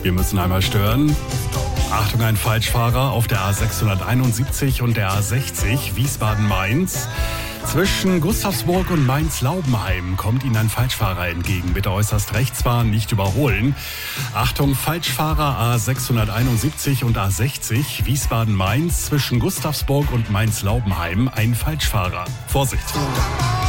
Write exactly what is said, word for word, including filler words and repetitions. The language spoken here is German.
Wir müssen einmal stören. Achtung, ein Falschfahrer auf der A sechshunderteinundsiebzig und der A sechzig Wiesbaden-Mainz. Zwischen Gustavsburg und Mainz-Laubenheim kommt Ihnen ein Falschfahrer entgegen. Bitte äußerst rechts fahren, nicht überholen. Achtung, Falschfahrer A sechshunderteinundsiebzig und A sechzig Wiesbaden-Mainz. Zwischen Gustavsburg und Mainz-Laubenheim ein Falschfahrer. Vorsicht!